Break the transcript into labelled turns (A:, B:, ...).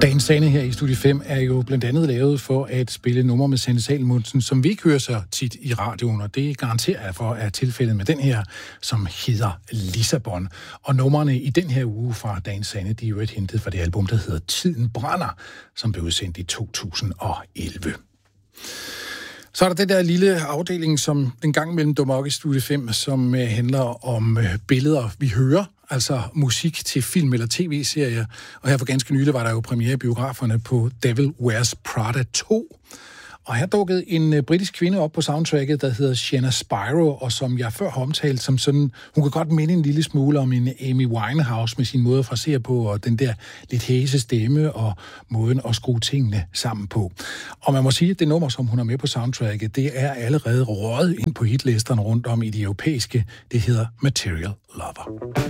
A: Dagens Sande her i Studie 5 er jo blandt andet lavet for at spille numre med Sanne Salomonsen, som vi ikke hører så tit i radioen, og det garanterer jeg for er tilfældet med den her, som hedder Lissabon. Og numrene i den her uge fra Dagens Sande, de er jo et hentet fra det album, der hedder Tiden brænder, som blev udsendt i 2011. Så er der den der lille afdeling, som en gang mellem dukker op i Studie 5, som handler om billeder, vi hører, altså musik til film eller tv-serier. Og her for ganske nylig var der jo premiere i biograferne på Devil Wears Prada 2. Og her dukkede en britisk kvinde op på soundtracket, der hedder Sienna Spiro, og som jeg før har omtalt som sådan, hun kan godt minde en lille smule om en Amy Winehouse med sin måde at frasere på, og den der lidt hæse stemme og måden at skrue tingene sammen på. Og man må sige, at det nummer, som hun har med på soundtracket, det er allerede røget ind på hitlisterne rundt om i de europæiske. Det hedder Material Lover.